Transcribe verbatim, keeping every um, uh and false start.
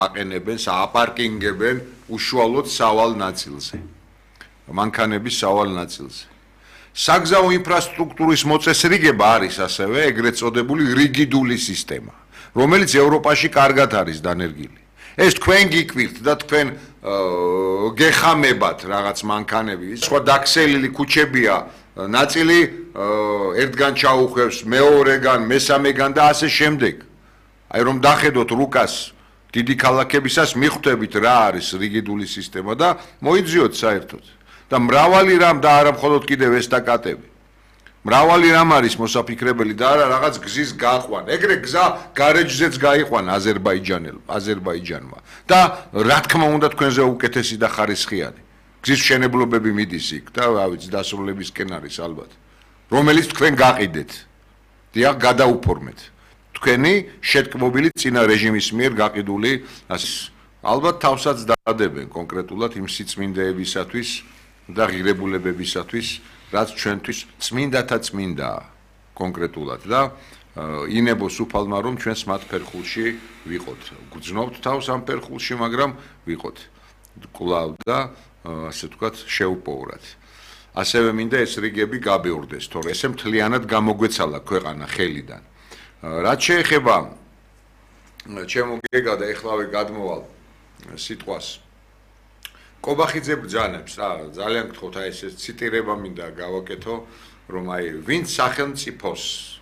აყენებენ, აპარკინგებენ უშუალოდ სავალ ნაწილზე. მანქანების სავალ ნაწილზე. საგზაო ინფრასტრუქტურის მოწესრიგება არის ასევე ეგრეთ წოდებული რიგიდული სისტემა, რომელიც ევროპაში კარგად არის დანერგილი. ეს თქვენ გიკვირთ და თქვენ გეხამებათ რაღაც მანქანები, სხვა დაქსელილი ქუჩებია, ნაწილი ერთგან ჩაუხვევს, მეორეგან, მესამეგან და ასე შემდეგ. აი რომ დახედოთ რუკას დიდი ქალაქებისას მიხვდებით რა არის რიგიდული სისტემა და მოიძიოთ საერთოდ. და მრავალი რამ და არა მხოლოდ კიდევ ესტაკატები. მრავალი რამ არის მოსაფიქრებელი და არა რაღაც გზის გაყვან. ეგრე გზა გარეჯზეც გაიყვან აზერბაიჯანელმა, აზერბაიჯანმა. და რა თქმა უნდა თქვენზე უკეთესი და ხარისხიანი. გზის მშენებლობები მიდის იქ და რა ვიცი დასრულებისკენ არის ალბათ. რომელიც თქვენ გაყიდეთ. დიახ, გადაუფორმეთ. თქვენი შეტკბობილი წინა რეჟიმის მიერ გაყიდული ალბათ თავსაც დადებენ კონკრეტულად იმ სიწმინდეებისათვის და ღირებულებებისათვის, რაც ჩვენთვის წმინდათა წმინდაა კონკრეტულად და ინებოს უფალმა რომ ჩვენს მათ ფერხულში ვიყოთ. გძნობთ თავს ამ ფერხულში, მაგრამ ვიყოთ კვლავ და ასე ვთქვათ შეუპოვრათ. ასევე მინდა ეს რიგები გაბეორდეს, თორე ესე მთლიანად გამოგვეცალა ქვეყანა ხელიდან. რაც შეეხება ჩემო გეგა და ეხლავე გადმოვალ სიტყვას კობახიძე ბრძანებს რა ძალიან გთხოვთ აი ეს ციტირება მინდა გავაკეთო რომ აი ვინც სახელმწიფოს